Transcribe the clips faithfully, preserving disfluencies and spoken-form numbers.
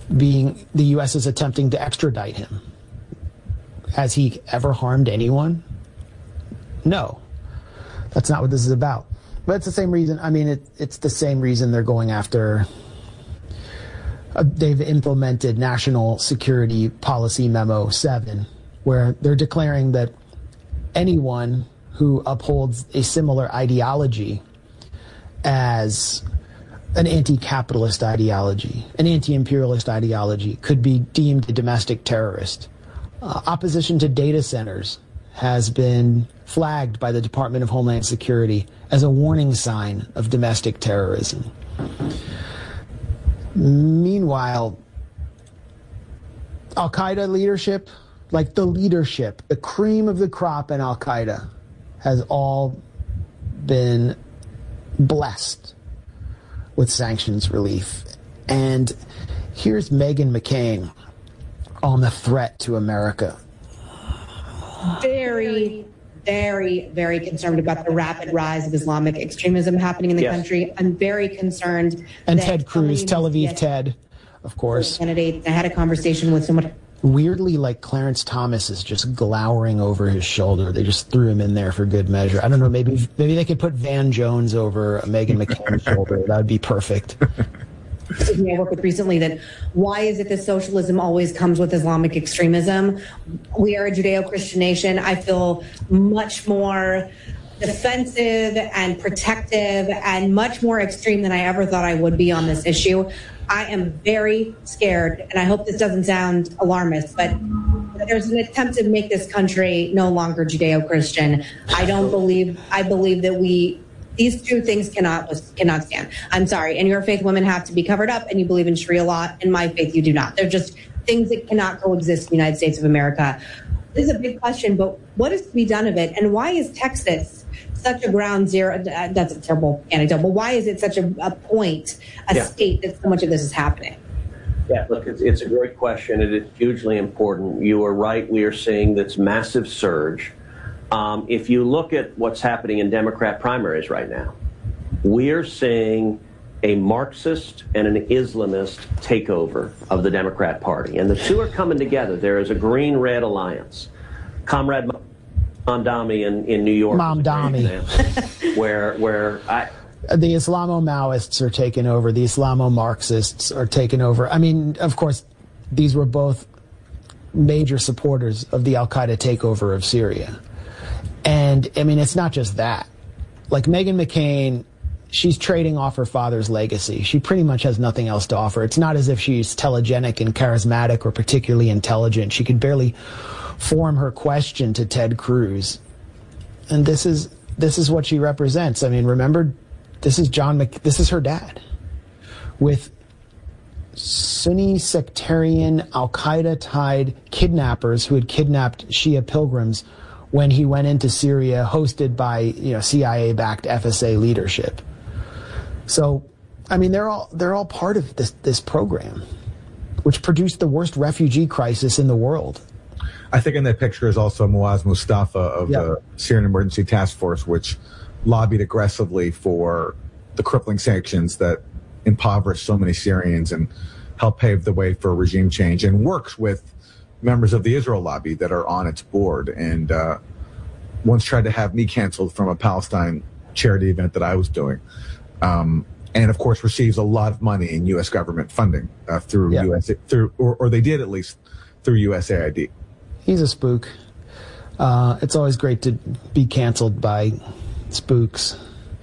being the U S is attempting to extradite him. Has he ever harmed anyone? No. That's not what this is about. But it's the same reason, I mean, it, it's the same reason they're going after, uh, they've implemented National Security Policy Memo seven, where they're declaring that anyone who upholds a similar ideology as an anti-capitalist ideology, an anti-imperialist ideology, could be deemed a domestic terrorist. Uh, opposition to data centers has been flagged by the Department of Homeland Security as a warning sign of domestic terrorism. Meanwhile, Al-Qaeda leadership, like the leadership, the cream of the crop in Al-Qaeda, has all been blessed with sanctions relief. And here's Meghan McCain on the threat to America. Very, very, very concerned about the rapid rise of Islamic extremism happening in the yes. country. I'm very concerned. And Ted Cruz, Tel Aviv yes, Ted, of course. Candidate. I had a conversation with someone. Weirdly, like Clarence Thomas is just glowering over his shoulder. They just threw him in there for good measure. I don't know, maybe maybe they could put Van Jones over Meghan McCain's shoulder. That would be perfect. I worked with recently that why is it that socialism always comes with Islamic extremism? We are a Judeo-Christian nation. I feel much more defensive and protective and much more extreme than I ever thought I would be on this issue. I am very scared, and I hope this doesn't sound alarmist, but there's an attempt to make this country no longer Judeo-Christian. I don't believe, I believe that we, these two things cannot cannot stand. I'm sorry. In your faith, women have to be covered up, and you believe in Sharia law. In my faith, you do not. They're just things that cannot coexist in the United States of America. This is a big question, but what is to be done of it? And why is Texas such a ground zero? That's a terrible anecdote, but why is it such a, a point, a yeah. state that so much of this is happening? Yeah, look, it's, it's a great question. It is hugely important. You are right. We are seeing this massive surge. Um, if you look at what's happening in Democrat primaries right now, we are seeing a Marxist and an Islamist takeover of the Democrat Party. And the two are coming together. There is a green-red alliance. Comrade Mamdani in, in New York. Mamdani. where, where I... The Islamo-Maoists are taking over. The Islamo-Marxists are taking over. I mean, of course, these were both major supporters of the Al-Qaeda takeover of Syria. And, I mean, it's not just that. Like, Meghan McCain, she's trading off her father's legacy. She pretty much has nothing else to offer. It's not as if she's telegenic and charismatic or particularly intelligent. She could barely form her question to Ted Cruz. And this is this is what she represents. I mean, remember, this is John Mc, this is her dad, with Sunni sectarian Al-Qaeda-tied kidnappers who had kidnapped Shia pilgrims when he went into Syria, hosted by, you know, C I A-backed F S A leadership. So, I mean, they're all they're all part of this this program, which produced the worst refugee crisis in the world. I think in that picture is also Muaz Mustafa of yep. the Syrian Emergency Task Force, which lobbied aggressively for the crippling sanctions that impoverish so many Syrians and help pave the way for regime change, and works with members of the Israel lobby that are on its board, and uh, once tried to have me canceled from a Palestine charity event that I was doing. Um, and of course receives a lot of money in U S government funding uh, through yeah. U S through, or, or they did at least through U S A I D. He's a spook. Uh, it's always great to be canceled by spooks.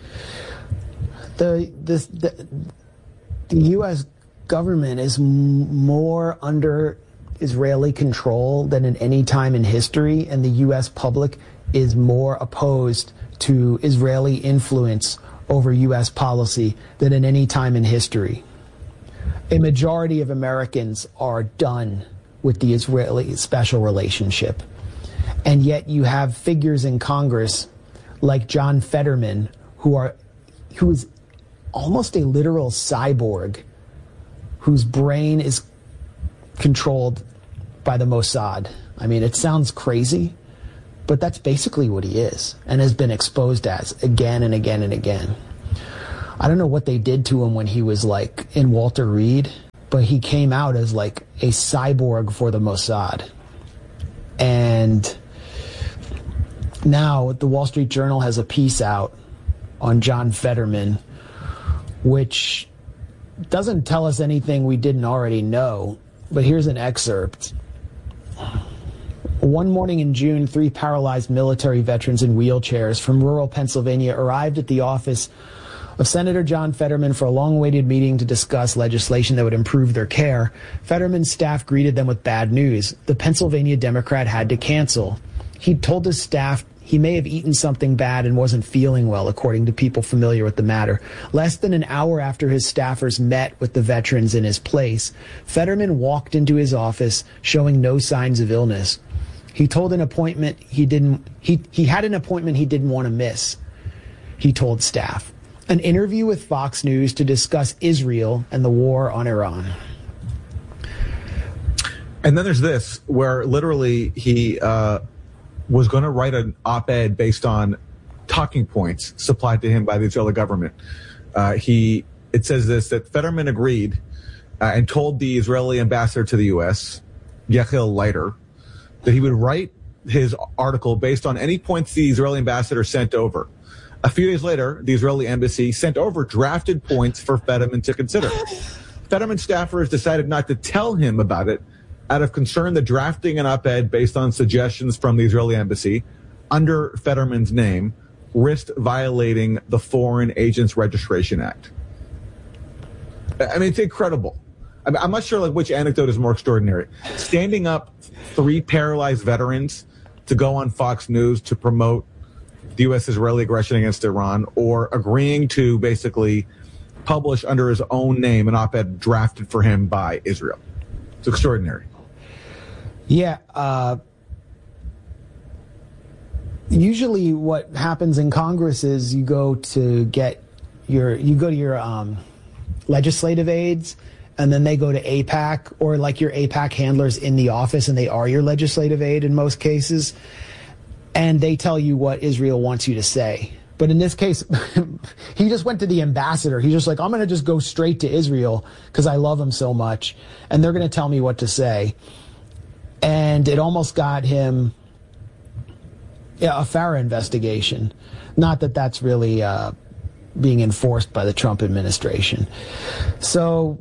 The this the, the U S government is m- more under Israeli control than at any time in history, and the U S public is more opposed to Israeli influence over U S policy than at any time in history. A majority of Americans are done with the Israeli special relationship. And yet you have figures in Congress like John Fetterman, who are who is almost a literal cyborg, whose brain is controlled by the Mossad. I mean, it sounds crazy, but that's basically what he is and has been exposed as again and again and again. I don't know what they did to him when he was like in Walter Reed, but he came out as like a cyborg for the Mossad. And now the Wall Street Journal has a piece out on John Fetterman, which doesn't tell us anything we didn't already know, but here's an excerpt. One morning in June, three paralyzed military veterans in wheelchairs from rural Pennsylvania arrived at the office of Senator John Fetterman for a long-awaited meeting to discuss legislation that would improve their care. Fetterman's staff greeted them with bad news. The Pennsylvania Democrat had to cancel. He told his staff he may have eaten something bad and wasn't feeling well, according to people familiar with the matter. Less than an hour after his staffers met with the veterans in his place, Fetterman walked into his office showing no signs of illness. He told an appointment he didn't he he had an appointment he didn't want to miss, he told staff. An interview with Fox News to discuss Israel and the war on Iran. And then there's this, where literally he uh, was going to write an op-ed based on talking points supplied to him by the Israeli government. Uh, he it says this, that Fetterman agreed uh, and told the Israeli ambassador to the U S, Yechiel Leiter, that he would write his article based on any points the Israeli ambassador sent over. A few days later, the Israeli embassy sent over drafted points for Fetterman to consider. Fetterman staffers decided not to tell him about it out of concern that drafting an op-ed based on suggestions from the Israeli embassy under Fetterman's name risked violating the Foreign Agents Registration Act. I mean, it's incredible. I mean, I'm not sure like which anecdote is more extraordinary. Standing up three paralyzed veterans to go on Fox News to promote the U S-Israeli aggression against Iran, or agreeing to basically publish under his own name an op-ed drafted for him by Israel. It's extraordinary. Yeah. Uh, usually what happens in Congress is you go to get your, you go to your um, legislative aides, and then they go to AIPAC, or like your AIPAC handlers in the office, and they are your legislative aide in most cases, and they tell you what Israel wants you to say. But in this case, he just went to the ambassador. He's just like, I'm going to just go straight to Israel because I love him so much, and they're going to tell me what to say. And it almost got him yeah, a FARA investigation. Not that that's really uh, being enforced by the Trump administration. So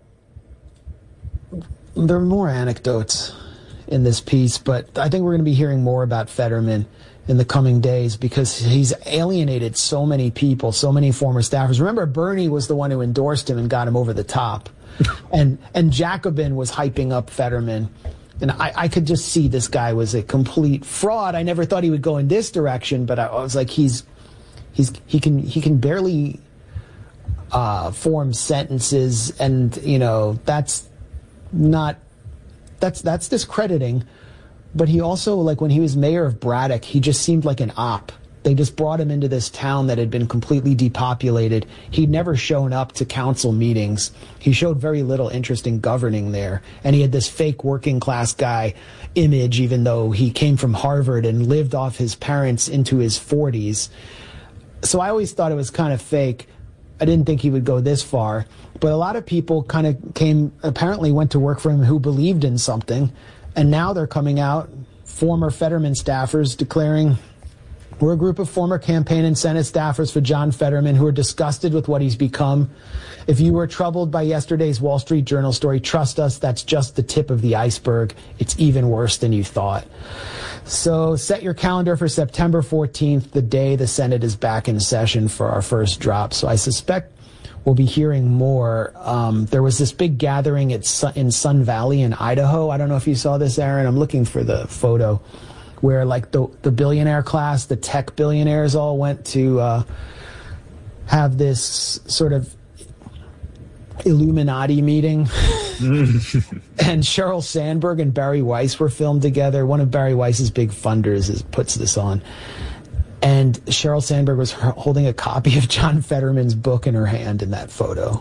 there are more anecdotes in this piece, but I think we're going to be hearing more about Fetterman in the coming days because he's alienated so many people, so many former staffers. Remember, Bernie was the one who endorsed him and got him over the top. and and Jacobin was hyping up Fetterman. And I, I could just see this guy was a complete fraud. I never thought he would go in this direction, but I, I was like, he's he's he can he can barely uh, form sentences, and you know that's not that's that's discrediting. But he also, like when he was mayor of Braddock, he just seemed like an op. They just brought him into this town that had been completely depopulated. He'd never shown up to council meetings. He showed very little interest in governing there. And he had this fake working class guy image, even though he came from Harvard and lived off his parents into his forties. So I always thought it was kind of fake. I didn't think he would go this far. But a lot of people kind of came, apparently went to work for him who believed in something. And now they're coming out, former Fetterman staffers declaring, we're a group of former campaign and Senate staffers for John Fetterman who are disgusted with what he's become. If you were troubled by yesterday's Wall Street Journal story, trust us, that's just the tip of the iceberg. It's even worse than you thought. So set your calendar for September fourteenth, the day the Senate is back in session, for our first drop. So I suspect we'll be hearing more. Um, there was this big gathering at Sun, in Sun Valley in Idaho. I don't know if you saw this, Aaron. I'm looking for the photo where like the, the billionaire class, the tech billionaires all went to uh, have this sort of Illuminati meeting. And Sheryl Sandberg and Barry Weiss were filmed together. One of Barry Weiss's big funders is, puts this on. And Sheryl Sandberg was holding a copy of John Fetterman's book in her hand in that photo.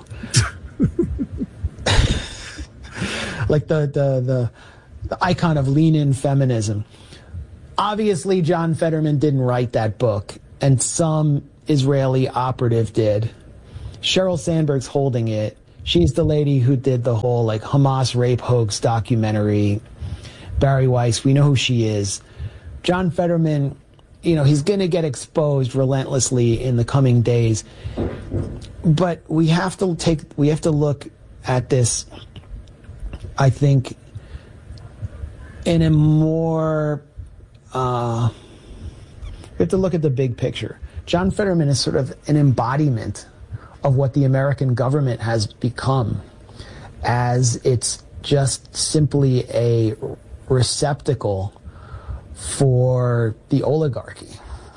Like the, the, the, the icon of lean-in feminism. Obviously, John Fetterman didn't write that book, and some Israeli operative did. Sheryl Sandberg's holding it. She's the lady who did the whole like Hamas rape hoax documentary. Bari Weiss, we know who she is. John Fetterman, you know, he's going to get exposed relentlessly in the coming days. But we have to take, we have to look at this, I think, in a more, uh, we have to look at the big picture. John Fetterman is sort of an embodiment of what the American government has become, as it's just simply a receptacle for the oligarchy.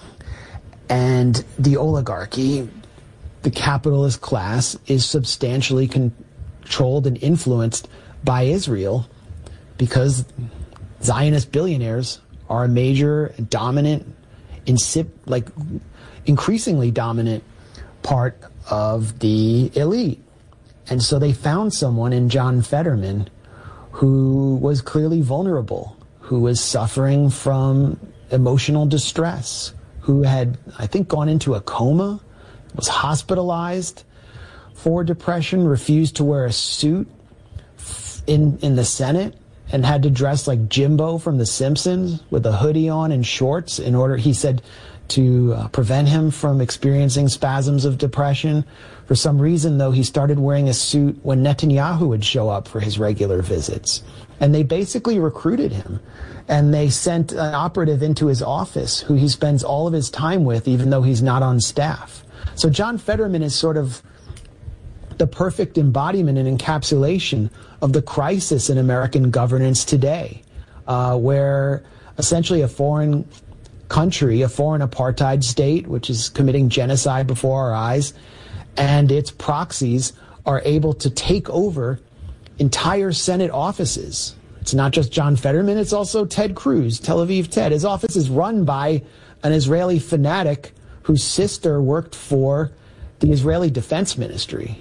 And the oligarchy, the capitalist class, is substantially controlled and influenced by Israel because Zionist billionaires are a major, dominant, insip, like increasingly dominant part of the elite. And so they found someone in John Fetterman who was clearly vulnerable, who was suffering from emotional distress, who had, I think, gone into a coma, was hospitalized for depression, refused to wear a suit in, in the Senate, and had to dress like Jimbo from The Simpsons with a hoodie on and shorts in order, he said, to uh, prevent him from experiencing spasms of depression. For some reason, though, he started wearing a suit when Netanyahu would show up for his regular visits. And they basically recruited him. And they sent an operative into his office who he spends all of his time with, even though he's not on staff. So John Fetterman is sort of the perfect embodiment and encapsulation of the crisis in American governance today, uh, where essentially a foreign country, a foreign apartheid state, which is committing genocide before our eyes, and its proxies are able to take over entire Senate offices. It's not just John Fetterman, it's also Ted Cruz, Tel Aviv Ted. His office is run by an Israeli fanatic whose sister worked for the Israeli Defense Ministry.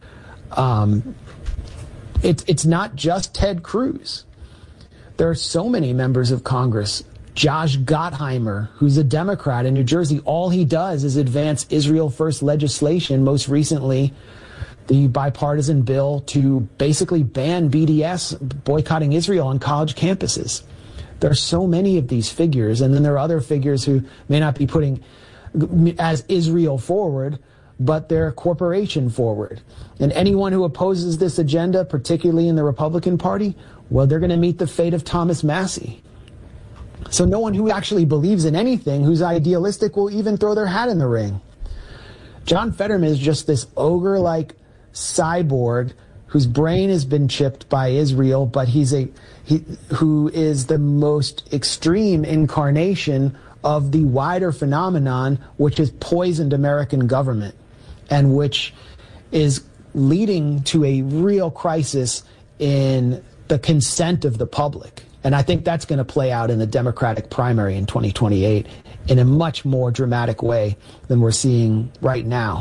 Um, it, it's not just Ted Cruz. There are so many members of Congress. Josh Gottheimer, who's a Democrat in New Jersey, all he does is advance Israel First legislation, most recently the bipartisan bill to basically ban B D S, boycotting Israel, on college campuses. There are so many of these figures, and then there are other figures who may not be putting as Israel forward, but their corporation forward. And anyone who opposes this agenda, particularly in the Republican Party, well, they're going to meet the fate of Thomas Massie. So no one who actually believes in anything, who's idealistic, will even throw their hat in the ring. John Fetterman is just this ogre-like cyborg whose brain has been chipped by Israel, but he's a he who is the most extreme incarnation of the wider phenomenon which has poisoned American government and which is leading to a real crisis in the consent of the public. And I think that's going to play out in the Democratic primary in twenty twenty-eight in a much more dramatic way than we're seeing right now.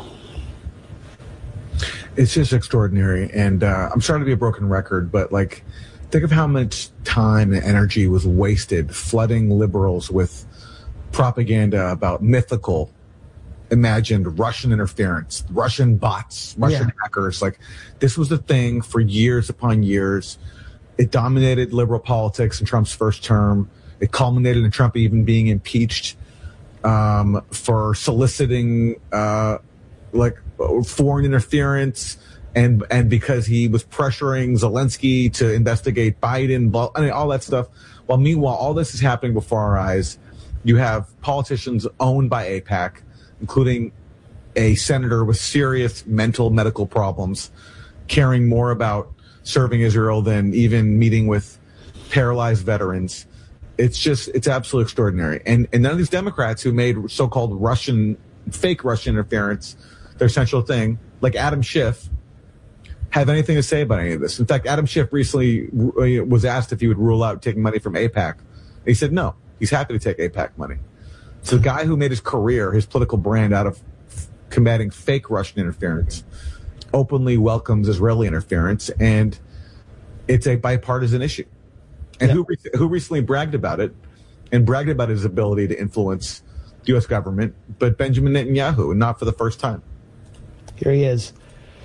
It's just extraordinary. And uh, I'm sorry to be a broken record, but like, think of how much time and energy was wasted flooding liberals with propaganda about mythical, imagined Russian interference, Russian bots, Russian yeah. hackers. Like, this was the thing for years upon years. It dominated liberal politics in Trump's first term. It culminated in Trump even being impeached um, for soliciting uh, like foreign interference, and and because he was pressuring Zelensky to investigate Biden, I mean, all that stuff. While meanwhile, all this is happening before our eyes. You have politicians owned by AIPAC, including a senator with serious mental medical problems, caring more about serving Israel than even meeting with paralyzed veterans. It's just, it's absolutely extraordinary. And, and none of these Democrats who made so-called Russian, fake Russian interference their central thing, like Adam Schiff, have anything to say about any of this. In fact, Adam Schiff recently was asked if he would rule out taking money from AIPAC. He said no. He's happy to take AIPAC money. So the guy who made his career, his political brand out of f- combating fake Russian interference, openly welcomes Israeli interference, and it's a bipartisan issue. And yeah. who re- who recently bragged about it, and bragged about his ability to influence the U S government, but Benjamin Netanyahu, and not for the first time. Here he is.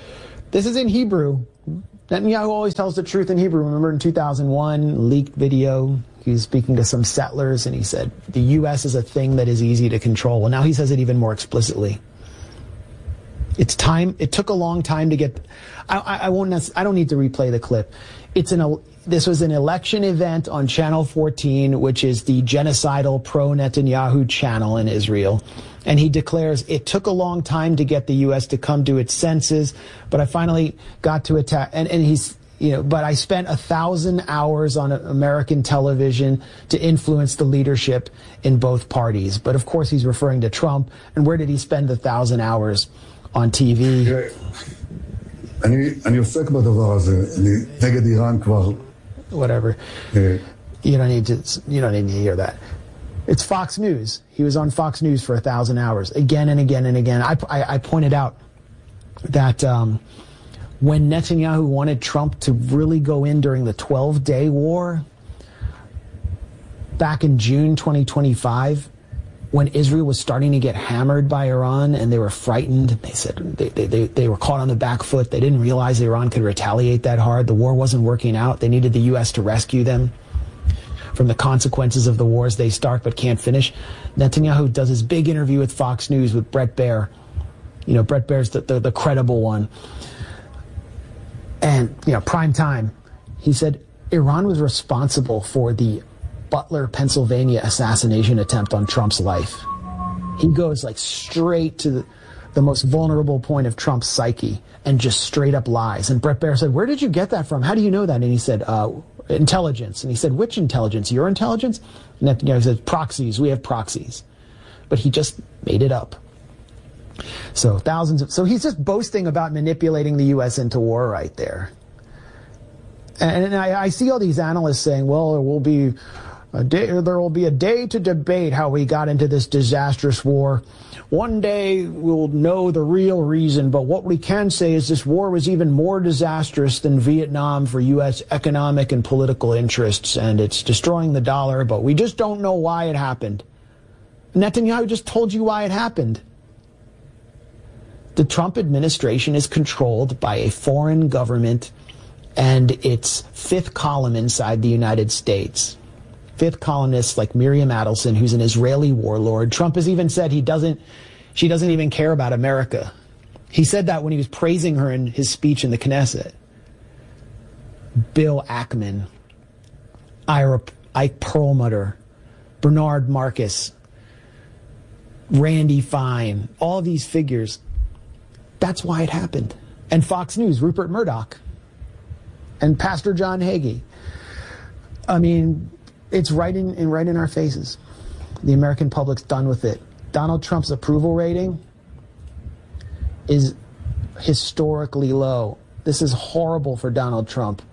This is in Hebrew. Netanyahu always tells the truth in Hebrew. Remember in two thousand one, leaked video, he was speaking to some settlers and he said, the U S is a thing that is easy to control. Well, now he says it even more explicitly. It's time. It took a long time to get. I, I, I won't. I don't need to replay the clip. It's an. This was an election event on Channel fourteen, which is the genocidal pro-Netanyahu channel in Israel, and he declares it took a long time to get the U S to come to its senses, but I finally got to attack. And, and he's, you know, but I spent a thousand hours on American television to influence the leadership in both parties. But of course, he's referring to Trump. And where did he spend the thousand hours? On T V. אני, אני עוסק בדבר הזה, אני נגד איראן כבר. Whatever. You don't need to, you don't need to hear that. It's Fox News. He was on Fox News for a thousand hours, again and again and again. I, I, I pointed out that um, when Netanyahu wanted Trump to really go in during the twelve-day war, back in June twenty twenty-five, when Israel was starting to get hammered by Iran and they were frightened, they said they, they, they, they were caught on the back foot. They didn't realize Iran could retaliate that hard. The war wasn't working out. They needed the U S to rescue them from the consequences of the wars they start but can't finish. Netanyahu does his big interview with Fox News with Bret Baier. You know, Bret Baier's the, the, the credible one. And, you know, prime time. He said Iran was responsible for the Butler, Pennsylvania assassination attempt on Trump's life. He goes like straight to the, the most vulnerable point of Trump's psyche and just straight up lies. And Bret Baier said, where did you get that from? How do you know that? And he said, uh, intelligence. And he said, which intelligence? Your intelligence? And Netanyahu said, proxies. We have proxies. But he just made it up. So thousands of, so he's just boasting about manipulating the U S into war right there. And, and I, I see all these analysts saying, well, there will be A day, there will be a day to debate how we got into this disastrous war. One day we'll know the real reason, but what we can say is this war was even more disastrous than Vietnam for U S economic and political interests, and it's destroying the dollar, but we just don't know why it happened. Netanyahu just told you why it happened. The Trump administration is controlled by a foreign government and its fifth column inside the United States. Fifth columnists like Miriam Adelson, who's an Israeli warlord. Trump has even said he doesn't, she doesn't even care about America. He said that when he was praising her in his speech in the Knesset. Bill Ackman, Ira, Ike Perlmutter, Bernard Marcus, Randy Fine, all these figures. That's why it happened. And Fox News, Rupert Murdoch, and Pastor John Hagee. I mean, it's right in, in right in our faces. The American public's done with it. Donald Trump's approval rating is historically low. This is horrible for Donald Trump.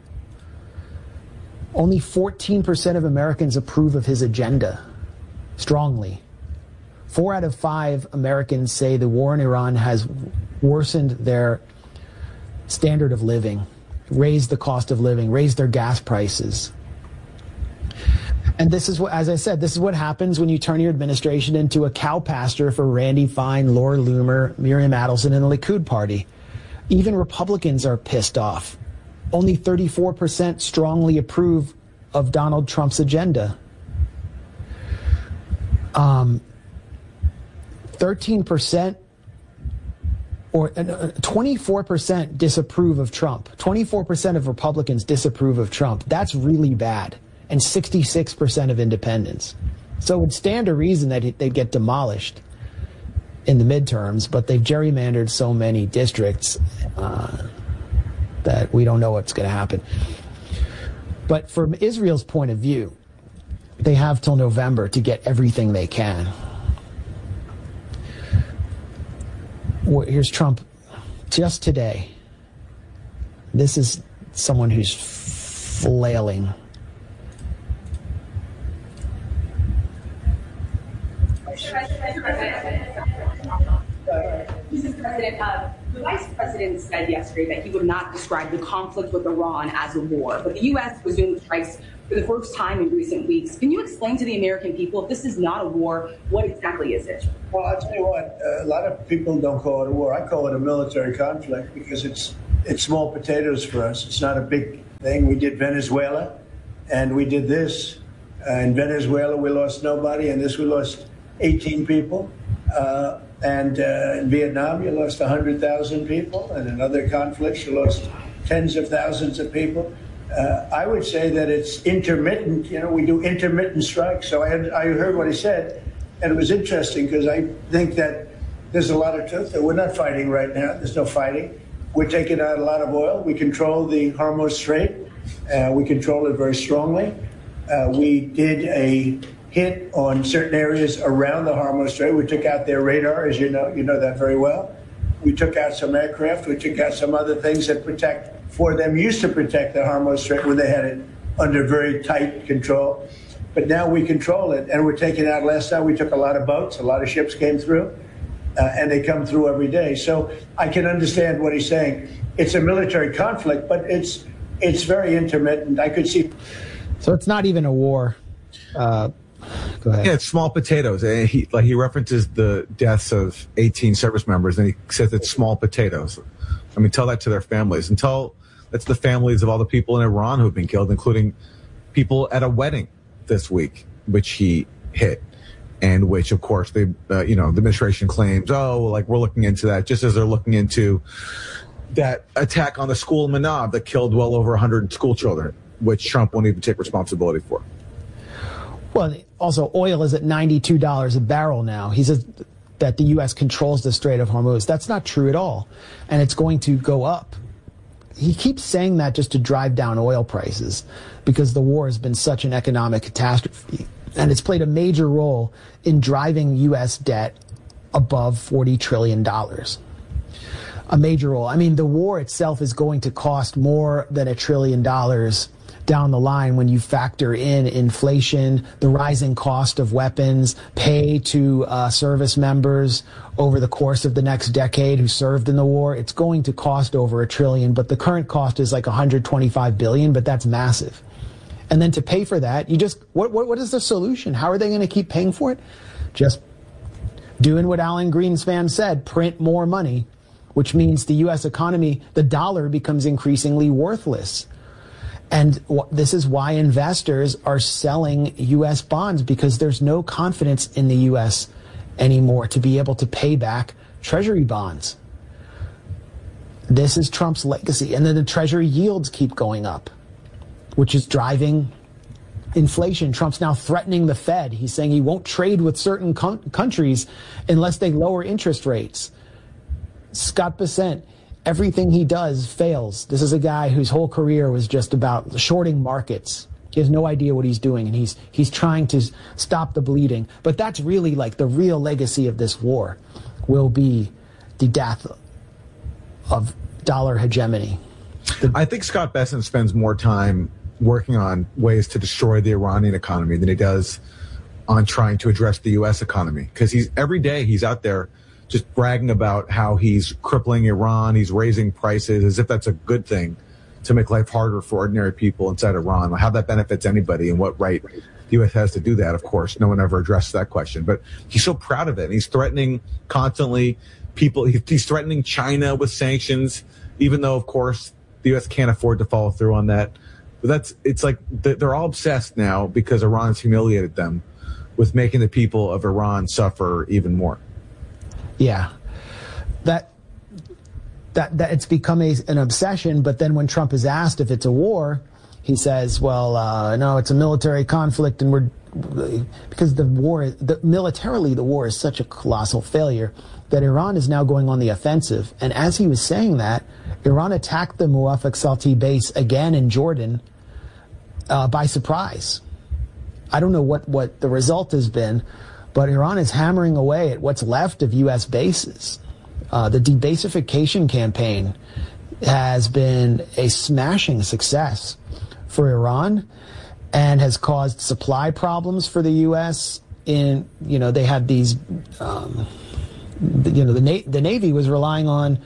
Only fourteen percent of Americans approve of his agenda strongly. Four out of five Americans say the war in Iran has worsened their standard of living, raised the cost of living, raised their gas prices. And this is what, as I said, this is what happens when you turn your administration into a cow pasture for Randy Fine, Laura Loomer, Miriam Adelson, and the Likud party. Even Republicans are pissed off. Only thirty-four percent strongly approve of Donald Trump's agenda. Um, thirteen percent or uh, twenty-four percent disapprove of Trump. twenty-four percent of Republicans disapprove of Trump. That's really bad. And sixty-six percent of independents. So it would stand to reason that they'd get demolished in the midterms, but they've gerrymandered so many districts uh, that we don't know what's going to happen. But from Israel's point of view, they have till November to get everything they can. Well, here's Trump just today. This is someone who's flailing. Mister President, uh, the Vice President said yesterday that he would not describe the conflict with Iran as a war, but the U S resumed strikes for the first time in recent weeks. Can you explain to the American people, if this is not a war, what exactly is it? Well, I'll tell you what, uh, a lot of people don't call it a war. I call it a military conflict because it's it's small potatoes for us. It's not a big thing. We did Venezuela, and we did this. Uh, in Venezuela, we lost nobody, and this we lost eighteen people. Uh, and uh, in Vietnam, you lost one hundred thousand people, and in other conflicts, you lost tens of thousands of people. Uh, I would say that it's intermittent. You know, we do intermittent strikes. So I, had, I heard what he said, and it was interesting because I think that there's a lot of truth. We're not fighting right now. There's no fighting. We're taking out a lot of oil. We control the Hormuz Strait. Uh, we control it very strongly. Uh, we did a hit on certain areas around the Hormuz Strait. We took out their radar, as you know. You know that very well. We took out some aircraft. We took out some other things that protect, for them, used to protect the Hormuz Strait when they had it under very tight control. But now we control it, and we're taking out, last time we took a lot of boats, a lot of ships came through, uh, and they come through every day. So I can understand what he's saying. It's a military conflict, but it's it's very intermittent. I could see. So it's not even a war. Uh, go ahead. Yeah, it's small potatoes. And he, like, he references the deaths of eighteen service members, and he says it's small potatoes. I mean, tell that to their families, and tell that's the families of all the people in Iran who have been killed, including people at a wedding this week, which he hit, and which, of course, they, uh, you know, the administration claims, oh, like, we're looking into that, just as they're looking into that attack on the school in Manab that killed well over one hundred school children, which Trump won't even take responsibility for. Well, also, oil is at ninety-two dollars a barrel now. He says that the U S controls the Strait of Hormuz. That's not true at all, and it's going to go up. He keeps saying that just to drive down oil prices because the war has been such an economic catastrophe, and it's played a major role in driving U S debt above forty trillion dollars. A major role. I mean, the war itself is going to cost more than a trillion dollars down the line when you factor in inflation, the rising cost of weapons, pay to uh, service members over the course of the next decade who served in the war. It's going to cost over a trillion, but the current cost is like one hundred twenty-five billion, but that's massive. And then to pay for that, you just, what, what, what is the solution? How are they going to keep paying for it? Just doing what Alan Greenspan said, print more money, which means the U S economy, the dollar becomes increasingly worthless. And this is why investors are selling U S bonds, because there's no confidence in the U S anymore to be able to pay back Treasury bonds. This is Trump's legacy. And then the Treasury yields keep going up, which is driving inflation. Trump's now threatening the Fed. He's saying he won't trade with certain co- countries unless they lower interest rates. Scott Bessent, everything he does fails. This is a guy whose whole career was just about shorting markets. He has no idea what he's doing, and he's he's trying to stop the bleeding. But that's really like the real legacy of this war will be the death of dollar hegemony. The- I think Scott Bessent spends more time working on ways to destroy the Iranian economy than he does on trying to address the U S economy, because he's every day he's out there just bragging about how he's crippling Iran, he's raising prices as if that's a good thing to make life harder for ordinary people inside Iran, how that benefits anybody and what right the U S has to do that. Of course, no one ever addressed that question, but he's so proud of it. And he's threatening constantly people. He's threatening China with sanctions, even though, of course, the U S can't afford to follow through on that. But that's, it's like they're all obsessed now because Iran's humiliated them with making the people of Iran suffer even more. Yeah, that that that it's become a, an obsession. But then when Trump is asked if it's a war, he says, "Well, uh, no, it's a military conflict, and we're because the war, the, militarily, the war is such a colossal failure that Iran is now going on the offensive." And as he was saying that, Iran attacked the Muwafaq Salti base again in Jordan uh, by surprise. I don't know what what the result has been. But Iran is hammering away at what's left of U S bases. Uh, the debasification campaign has been a smashing success for Iran and has caused supply problems for the U S. In, you know, they had these, um, you know, the, Na- the Navy was relying on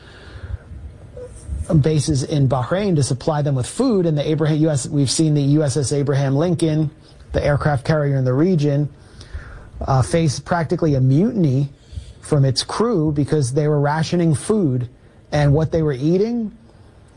bases in Bahrain to supply them with food, and the Abraham U S we've seen the U S S Abraham Lincoln, the aircraft carrier in the region, Uh, faced practically a mutiny from its crew because they were rationing food, and what they were eating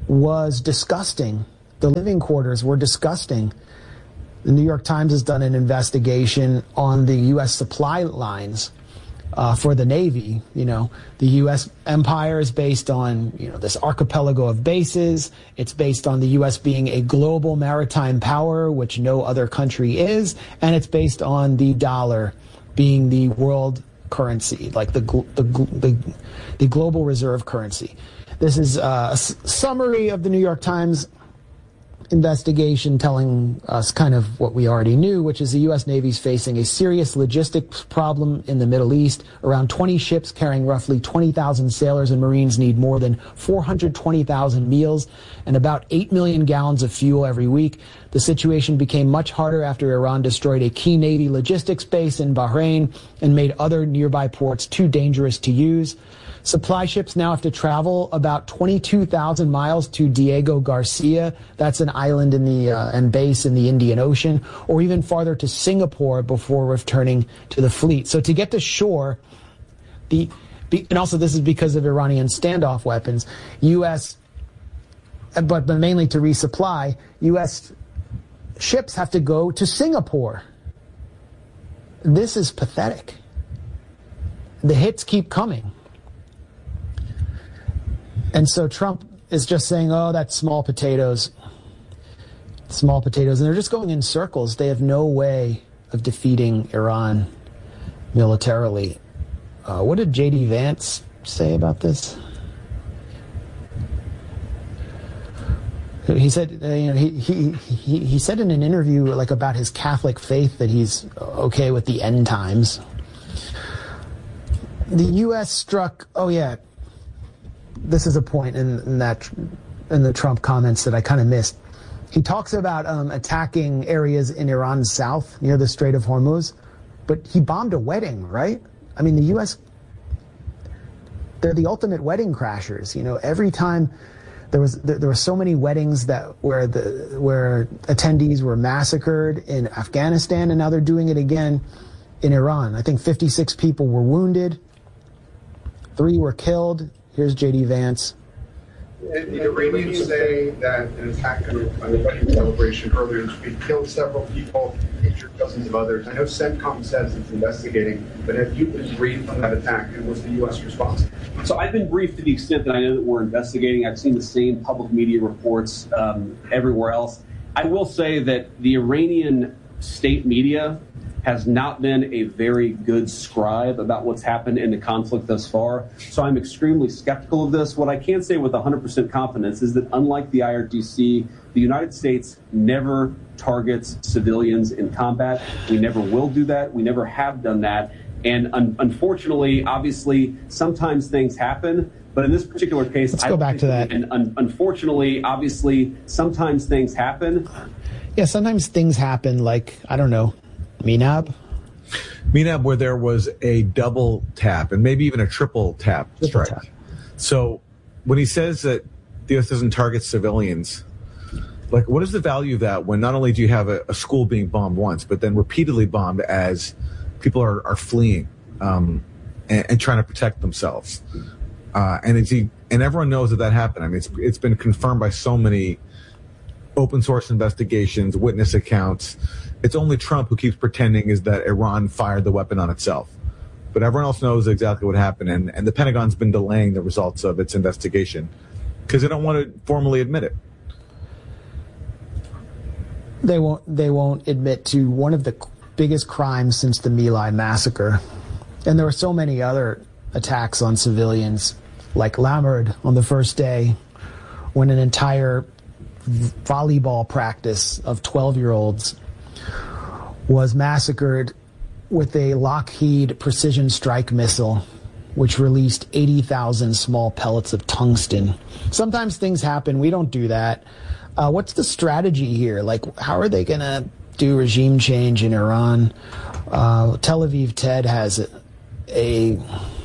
was disgusting. The living quarters were disgusting. The New York Times has done an investigation on the U S supply lines uh, for the Navy. You know, the U S empire is based on, you know, this archipelago of bases. It's based on the U S being a global maritime power, which no other country is. And it's based on the dollar being the world currency, like the, the, the, the global reserve currency. This is a s- summary of the New York Times investigation telling us kind of what we already knew, which is the U S Navy is facing a serious logistics problem in the Middle East. Around twenty ships carrying roughly twenty thousand sailors and Marines need more than four hundred twenty thousand meals and about eight million gallons of fuel every week. The situation became much harder after Iran destroyed a key Navy logistics base in Bahrain and made other nearby ports too dangerous to use. Supply ships now have to travel about twenty-two thousand miles to Diego Garcia. That's an island in the uh, and base in the Indian Ocean, or even farther to Singapore before returning to the fleet. So to get to shore, the be, and also this is because of Iranian standoff weapons, U S but, but mainly to resupply, U S ships have to go to Singapore. This is pathetic. The hits keep coming. And so Trump is just saying, oh, that's small potatoes, small potatoes. And they're just going in circles. They have no way of defeating Iran militarily. Uh, what did J D Vance say about this? He said, uh, you know, he, he, he, he said in an interview like about his Catholic faith that he's okay with the end times. The U S struck, oh yeah, this is a point in, in that in the Trump comments that I kind of missed. He talks about um, attacking areas in Iran's south near the Strait of Hormuz, but he bombed a wedding, right? I mean, the U S, they're the ultimate wedding crashers. You know, every time there was there, there were so many weddings that where the where attendees were massacred in Afghanistan, and now they're doing it again in Iran. I think fifty-six people were wounded, three were killed. Here's J D Vance. The Iranians say that an attack on a wedding celebration earlier this week killed several people, injured dozens of others. I know CENTCOM says it's investigating, but have you been briefed on that attack, and what's the U S response? So I've been briefed to the extent that I know that we're investigating. I've seen the same public media reports um, everywhere else. I will say that the Iranian state media has not been a very good scribe about what's happened in the conflict thus far. So I'm extremely skeptical of this. What I can say with one hundred percent confidence is that unlike the I R G C, the United States never targets civilians in combat. We never will do that. We never have done that. And un- unfortunately, obviously, sometimes things happen. But in this particular case, let's I go back to that. And un- unfortunately, obviously, sometimes things happen. Yeah, sometimes things happen, like, I don't know, Menab? Menab, where there was a double tap and maybe even a triple tap triple strike. Tap. So when he says that the U S doesn't target civilians, like, what is the value of that when not only do you have a, a school being bombed once, but then repeatedly bombed as people are, are fleeing um, and, and trying to protect themselves? Uh, and it's, and everyone knows that that happened. I mean, it's it's been confirmed by so many open source investigations, witness accounts. It's only Trump who keeps pretending is that Iran fired the weapon on itself. But everyone else knows exactly what happened, and, and the Pentagon's been delaying the results of its investigation because they don't want to formally admit it. They won't. They won't admit to one of the biggest crimes since the My Lai massacre, and there were so many other attacks on civilians, like Lamard on the first day, when an entire volleyball practice of twelve-year-olds was massacred with a Lockheed precision strike missile, which released eighty thousand small pellets of tungsten. Sometimes things happen. We don't do that. Uh, what's the strategy here? Like, how are they going to do regime change in Iran? Uh, Tel Aviv Ted has a a,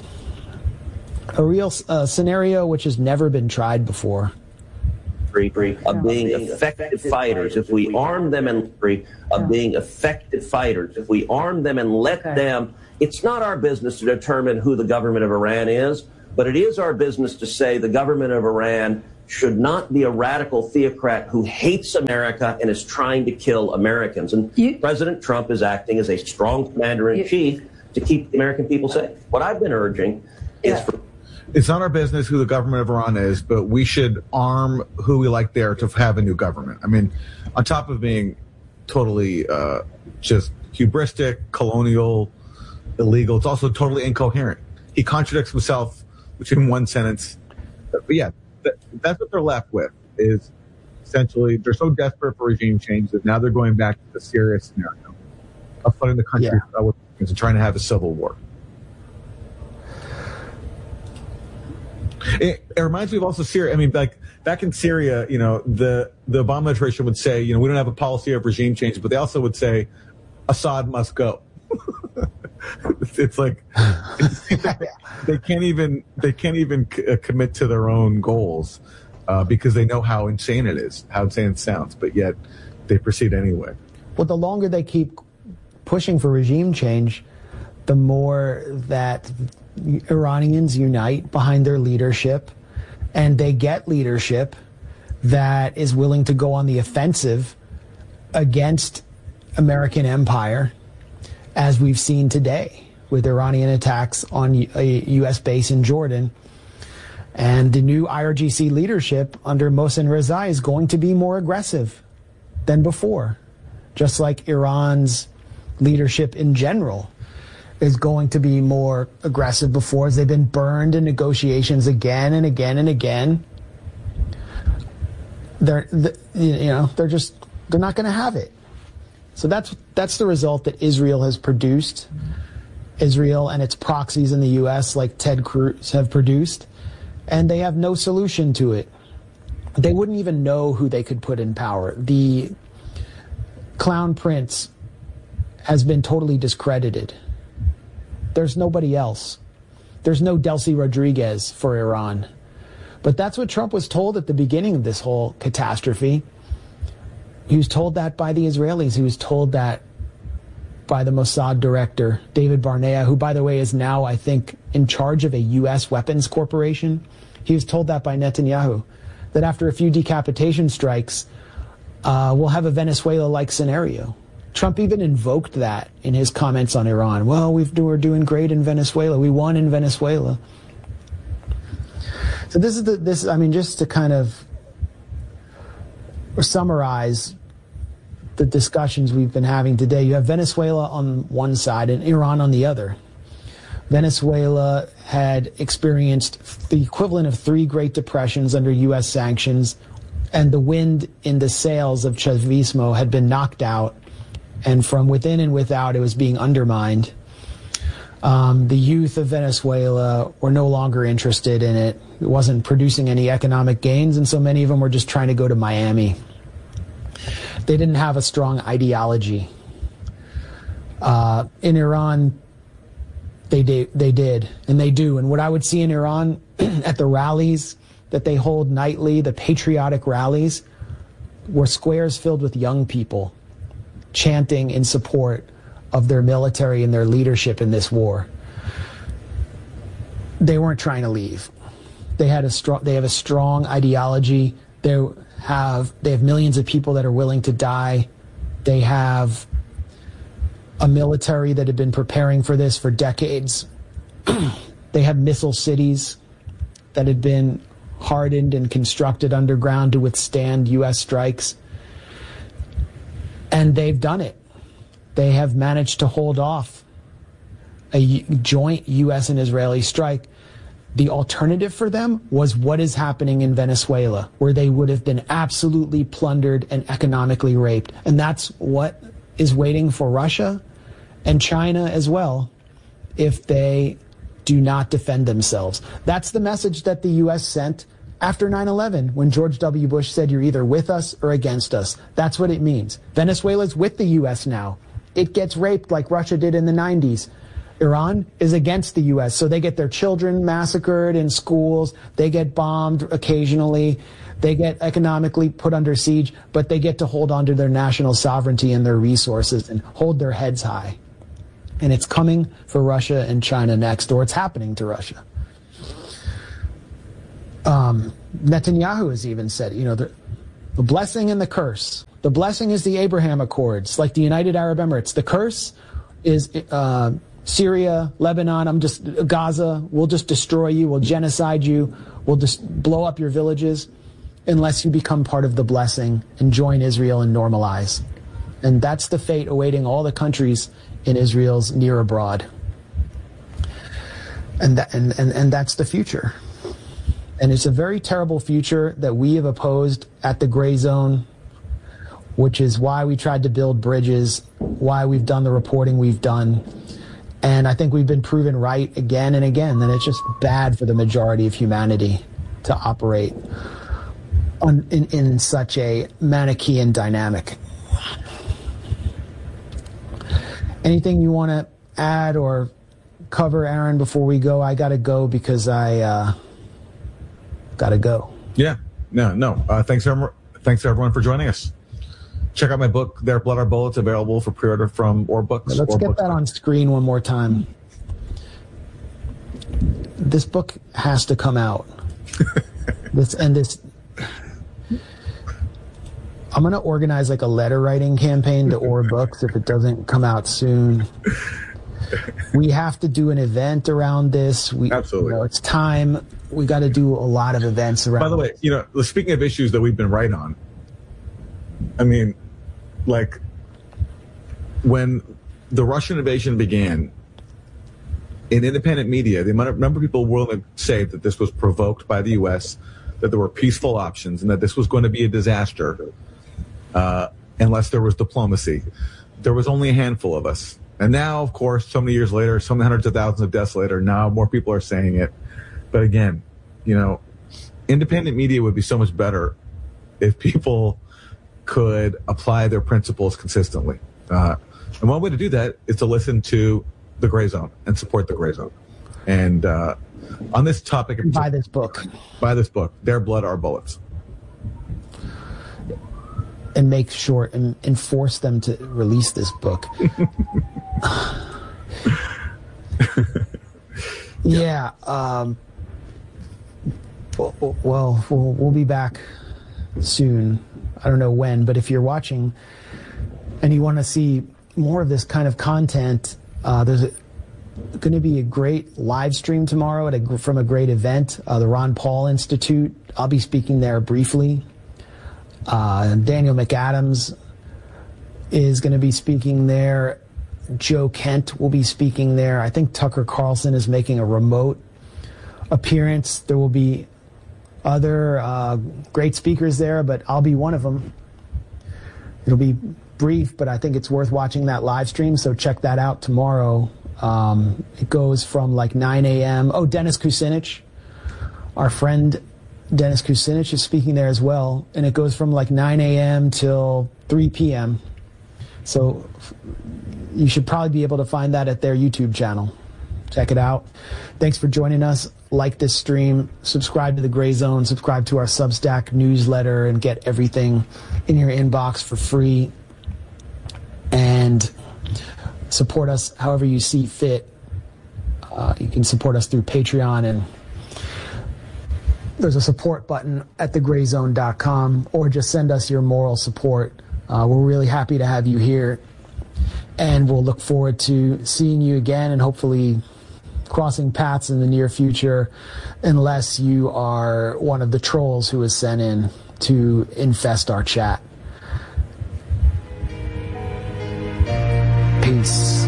a real uh, scenario which has never been tried before. Of being effective fighters, if we arm them and of being effective fighters, if we arm them and let them, it's not our business to determine who the government of Iran is, but it is our business to say the government of Iran should not be a radical theocrat who hates America and is trying to kill Americans. And you, President Trump is acting as a strong commander-in-chief to keep the American people safe. What I've been urging is yeah. for it's not our business who the government of Iran is, but we should arm who we like there to have a new government. I mean, on top of being totally uh, just hubristic, colonial, illegal, it's also totally incoherent. He contradicts himself between one sentence. But yeah, that, that's what they're left with, is essentially they're so desperate for regime change that now they're going back to the Syria scenario of flooding the country yeah. with and trying to have a civil war. It, it reminds me of also Syria. I mean, like back in Syria, you know, the, the Obama administration would say, you know, we don't have a policy of regime change, but they also would say Assad must go. it's, it's like it's, they can't even they can't even c- commit to their own goals uh, because they know how insane it is, how insane it sounds, but yet they proceed anyway. Well, the longer they keep pushing for regime change, the more that Iranians unite behind their leadership, and they get leadership that is willing to go on the offensive against American empire, as we've seen today with Iranian attacks on a U S base in Jordan. And the new I R G C leadership under Mohsen Reza is going to be more aggressive than before, just like Iran's leadership in general is going to be more aggressive before, as they've been burned in negotiations again and again and again. They're, the, you know, they're just, they're not going to have it. So that's that's the result that Israel has produced. Israel and its proxies in the U S, like Ted Cruz, have produced, and they have no solution to it. They wouldn't even know who they could put in power. The Clown Prince has been totally discredited. There's nobody else. There's no Delcy Rodriguez for Iran. But that's what Trump was told at the beginning of this whole catastrophe. He was told that by the Israelis. He was told that by the Mossad director, David Barnea, who, by the way, is now, I think, in charge of a U S weapons corporation. He was told that by Netanyahu, that after a few decapitation strikes, uh, we'll have a Venezuela-like scenario. Trump even invoked that in his comments on Iran. Well, we've, we're doing great in Venezuela. We won in Venezuela. So this is the, this, I mean, just to kind of summarize the discussions we've been having today, you have Venezuela on one side and Iran on the other. Venezuela had experienced the equivalent of three Great Depressions under U S sanctions, and the wind in the sails of Chavismo had been knocked out, and from within and without it was being undermined. Um, the youth of Venezuela were no longer interested in it. It wasn't producing any economic gains, and so many of them were just trying to go to Miami. They didn't have a strong ideology. Uh, in Iran, they did, they did, and they do. And what I would see in Iran at the rallies that they hold nightly, the patriotic rallies, were squares filled with young people chanting in support of their military and their leadership in this war. They weren't trying to leave. They had a strong, they have a strong ideology. They have, they have millions of people that are willing to die. They have a military that had been preparing for this for decades. They have missile cities that had been hardened and constructed underground to withstand U S strikes. And they've done it. They have managed to hold off a joint U S and Israeli strike. The alternative for them was what is happening in Venezuela, where they would have been absolutely plundered and economically raped. And that's what is waiting for Russia and China as well if they do not defend themselves. That's the message that the U S sent after nine eleven, when George W. Bush said, you're either with us or against us. That's what it means. Venezuela's with the U S now. It gets raped like Russia did in the nineties. Iran is against the U S, so they get their children massacred in schools. They get bombed occasionally. They get economically put under siege, but they get to hold on to their national sovereignty and their resources and hold their heads high. And it's coming for Russia and China next, or it's happening to Russia. Uh, Um, Netanyahu has even said, you know, the, the blessing and the curse. The blessing is the Abraham Accords, like the United Arab Emirates. The curse is uh, Syria, Lebanon, I'm just Gaza. We'll just destroy you. We'll genocide you. We'll just blow up your villages unless you become part of the blessing and join Israel and normalize. And that's the fate awaiting all the countries in Israel's near abroad. And, that, and, and, and that's the future. And it's a very terrible future that we have opposed at the Gray Zone, which is why we tried to build bridges, why we've done the reporting we've done. And I think we've been proven right again and again that it's just bad for the majority of humanity to operate on, in, in such a Manichaean dynamic. Anything you want to add or cover, Aaron, before we go? I got to go because I uh, got to go. Yeah, no, no. Uh, thanks, everyone, thanks everyone for joining us. Check out my book, Their Blood Our Bullets, available for pre-order from Or Books. Let's or get Books. that on screen one more time. This book has to come out. this and this. I'm going to organize like a letter writing campaign to Or Books if it doesn't come out soon. We have to do an event around this. We, Absolutely. You know, it's time. We got to do a lot of events around. By the way, this. you know, speaking of issues that we've been right on, I mean, like when the Russian invasion began, in independent media, the amount of number of people willing to say that this was provoked by the U S, that there were peaceful options, and that this was going to be a disaster uh, unless there was diplomacy. There was only a handful of us. And now, of course, so many years later, so many hundreds of thousands of deaths later, now more people are saying it. But again, you know, independent media would be so much better if people could apply their principles consistently. Uh, and one way to do that is to listen to The Gray Zone and support The Gray Zone. And uh, on this topic... And buy this book. Buy this book, Their Blood, Our Bullets. And make sure and, and force them to release this book. yeah. Um, well, well, we'll we'll be back soon. I don't know when, but if you're watching and you want to see more of this kind of content, uh, there's going to be a great live stream tomorrow at a, from a great event, uh, the Ron Paul Institute. I'll be speaking there briefly. Uh, Daniel McAdams is going to be speaking there. Joe Kent will be speaking there. I think Tucker Carlson is making a remote appearance. There will be other uh, great speakers there, but I'll be one of them. It'll be brief, but I think it's worth watching that live stream, so check that out tomorrow. Um, it goes from like nine a.m. Oh, Dennis Kucinich, our friend Dennis Kucinich is speaking there as well, and it goes from like nine a.m. till three p.m. So you should probably be able to find that at their YouTube channel. Check it out. Thanks for joining us. Like this stream, subscribe to The Gray Zone, subscribe to our Substack newsletter, and get everything in your inbox for free. And support us however you see fit. Uh, you can support us through Patreon, and there's a support button at the gray zone dot com, or just send us your moral support. Uh, we're really happy to have you here, and we'll look forward to seeing you again and hopefully crossing paths in the near future, unless you are one of the trolls who is sent in to infest our chat. Peace.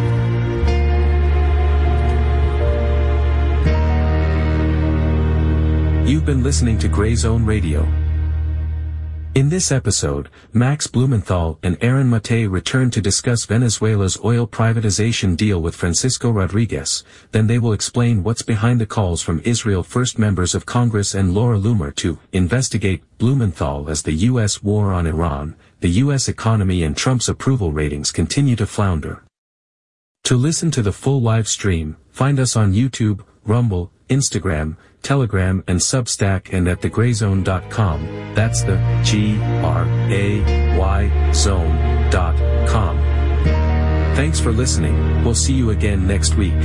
You've been listening to Gray Zone Radio. In this episode, Max Blumenthal and Aaron Matei return to discuss Venezuela's oil privatization deal with Francisco Rodriguez. Then they will explain what's behind the calls from Israel First members of Congress and Laura Loomer to investigate Blumenthal as the U S war on Iran, the U S economy and Trump's approval ratings continue to flounder. To listen to the full live stream, find us on YouTube, Rumble, Instagram, Telegram and Substack and at the gray zone dot com. That's the G R A Y zone dot com. Thanks for listening. We'll see you again next week.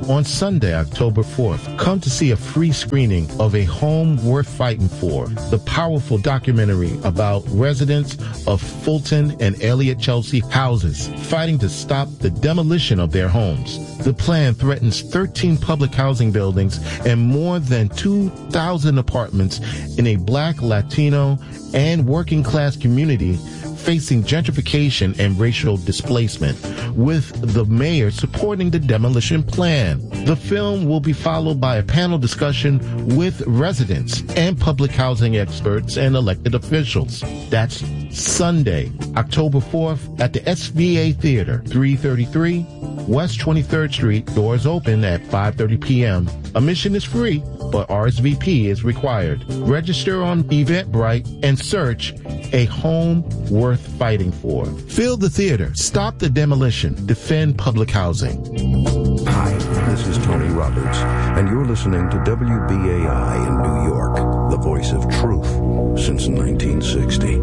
On Sunday, October fourth, come to see a free screening of A Home Worth Fighting For, the powerful documentary about residents of Fulton and Elliott Chelsea houses fighting to stop the demolition of their homes. The plan threatens thirteen public housing buildings and more than two thousand apartments in a Black, Latino, and working class community facing gentrification and racial displacement, with the mayor supporting the demolition plan. The film will be followed by a panel discussion with residents and public housing experts and elected officials. That's Sunday, October fourth at the S V A Theater, three thirty-three West twenty-third Street. Doors open at five thirty p.m. Admission is free, but R S V P is required. Register on Eventbrite and search A Home Worth Fighting For. Fill the theater, stop the demolition, defend public housing. Hi, this is Tony Roberts, and you're listening to W B A I in New York, the voice of truth since nineteen sixty.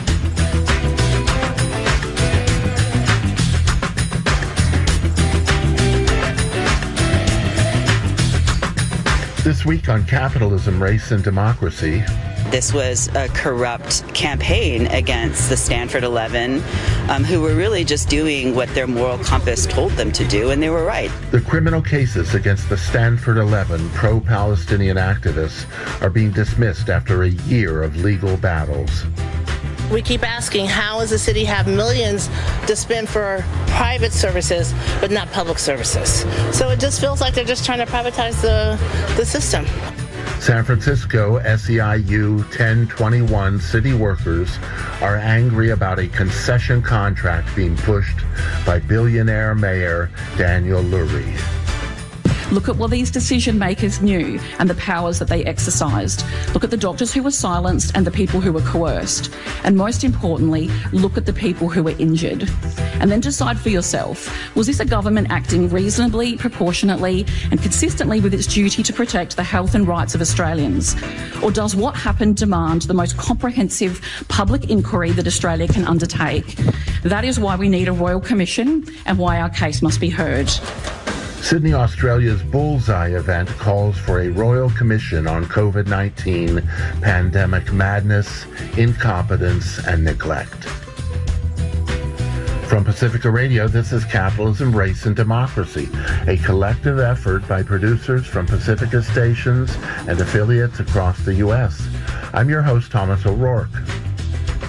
This week on Capitalism, Race, and Democracy. This was a corrupt campaign against the Stanford eleven, um, who were really just doing what their moral compass told them to do, and they were right. The criminal cases against the Stanford eleven pro-Palestinian activists are being dismissed after a year of legal battles. We keep asking, how does the city have millions to spend for private services, but not public services? So it just feels like they're just trying to privatize the, the system. San Francisco S E I U ten twenty-one city workers are angry about a concession contract being pushed by billionaire Mayor Daniel Lurie. Look at what these decision makers knew and the powers that they exercised. Look at the doctors who were silenced and the people who were coerced. And most importantly, look at the people who were injured. And then decide for yourself, was this a government acting reasonably, proportionately, and consistently with its duty to protect the health and rights of Australians? Or does what happened demand the most comprehensive public inquiry that Australia can undertake? That is why we need a Royal Commission and why our case must be heard. Sydney, Australia's Bullseye event calls for a Royal Commission on COVID nineteen pandemic madness, incompetence, and neglect. From Pacifica Radio, this is Capitalism, Race, and Democracy, a collective effort by producers from Pacifica stations and affiliates across the U S. I'm your host, Thomas O'Rourke.